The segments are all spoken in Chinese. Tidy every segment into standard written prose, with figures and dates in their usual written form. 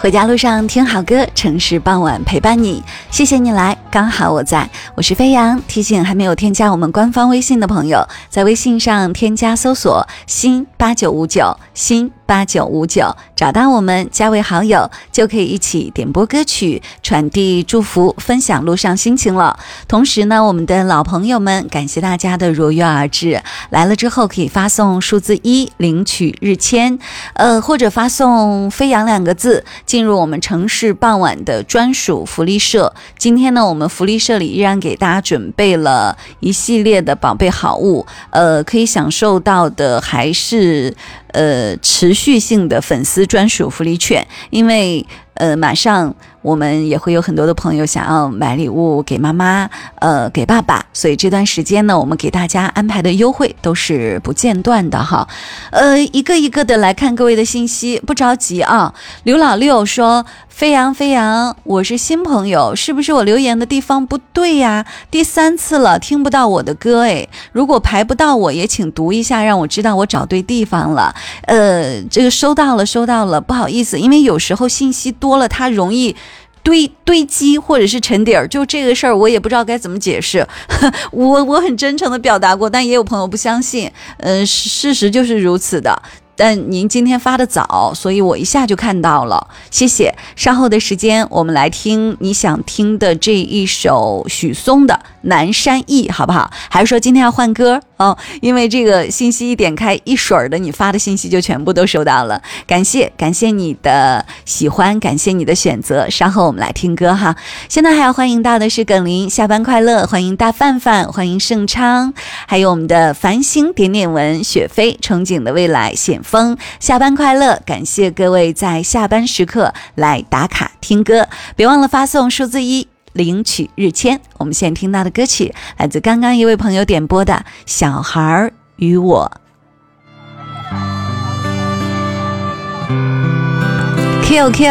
回家路上听好歌，城市傍晚陪伴你。谢谢你来，刚好我在。我是飞扬，提醒还没有添加我们官方微信的朋友，在微信上添加搜索新8959新8959，找到我们加为好友，就可以一起点播歌曲，传递祝福，分享路上心情了。同时呢，我们的老朋友们，感谢大家的如约而至，来了之后可以发送数字1领取日签，或者发送飞扬2个字，进入我们城市傍晚的专属福利社。今天呢，我们福利社里依然给大家准备了一系列的宝贝好物，可以享受到的还是持续性的粉丝专属福利券，因为马上我们也会有很多的朋友想要买礼物给妈妈，给爸爸，所以这段时间呢，我们给大家安排的优惠都是不间断的哈。一个一个的来看各位的信息，不着急啊。刘老六说，飞扬，我是新朋友，是不是我留言的地方不对呀？第3次了，听不到我的歌诶，如果排不到我也请读一下，让我知道我找对地方了。这个收到了，不好意思，因为有时候信息多了，它容易堆积或者是沉底儿，就这个事儿我也不知道该怎么解释。我很真诚的表达过，但也有朋友不相信，事实就是如此的。但您今天发的早，所以我一下就看到了，谢谢。稍后的时间我们来听你想听的这一首许嵩的《南山忆》，好不好？还是说今天要换歌哦？因为这个信息一点开，一水儿的你发的信息就全部都收到了，感谢你的喜欢，感谢你的选择。稍后我们来听歌哈。现在还要欢迎到的是耿林，下班快乐，欢迎大范范，欢迎盛昌，还有我们的繁星点点文，雪飞，憧憬的未来，险峰，下班快乐，感谢各位在下班时刻来打卡听歌，别忘了发送数字1领取日签。我们现在听到的歌曲来自刚刚一位朋友点播的《小孩与我》。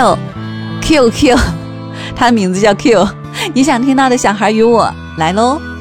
QQ 他的名字叫 Q， 你想听到的《小孩与我》来咯。